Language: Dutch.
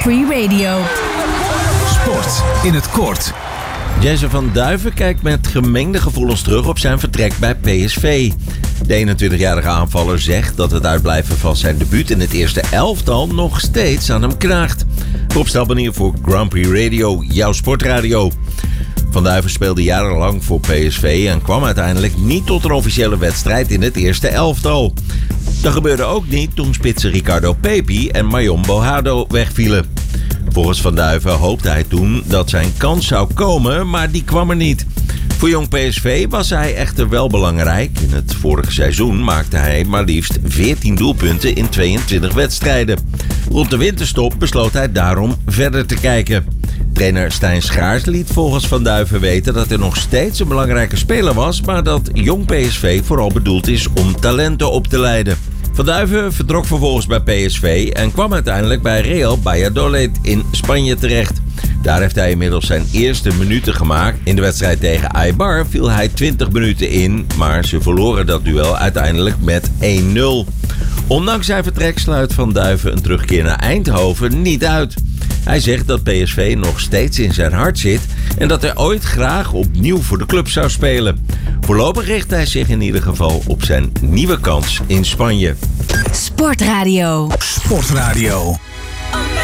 Free Radio. Sport in het kort. Jason van Duiven kijkt met gemengde gevoelens terug op zijn vertrek bij PSV. De 21-jarige aanvaller zegt dat het uitblijven van zijn debuut in het eerste elftal nog steeds aan hem knaagt. Rob Stelbanier voor Grand Prix Radio, jouw sportradio. Van Duiven speelde jarenlang voor PSV en kwam uiteindelijk niet tot een officiële wedstrijd in het eerste elftal. Dat gebeurde ook niet toen spitsen Ricardo Pepi en Marion Bojado wegvielen. Volgens Van Duiven hoopte hij toen dat zijn kans zou komen, maar die kwam er niet. Voor jong PSV was hij echter wel belangrijk. In het vorige seizoen maakte hij maar liefst 14 doelpunten in 22 wedstrijden. Rond de winterstop besloot hij daarom verder te kijken. Trainer Stijn Schaars liet volgens Van Duiven weten dat hij nog steeds een belangrijke speler was, maar dat jong PSV vooral bedoeld is om talenten op te leiden. Van Duiven vertrok vervolgens bij PSV en kwam uiteindelijk bij Real Valladolid in Spanje terecht. Daar heeft hij inmiddels zijn eerste minuten gemaakt. In de wedstrijd tegen Eibar viel hij 20 minuten in, maar ze verloren dat duel uiteindelijk met 1-0. Ondanks zijn vertrek sluit Van Duiven een terugkeer naar Eindhoven niet uit. Hij zegt dat PSV nog steeds in zijn hart zit en dat hij ooit graag opnieuw voor de club zou spelen. Voorlopig richt hij zich in ieder geval op zijn nieuwe kans in Spanje. Sportradio. Sportradio.